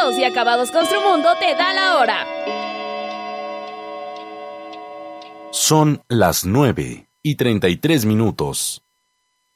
Caos y Acabados Construmundo te da la hora. Son las 9:33.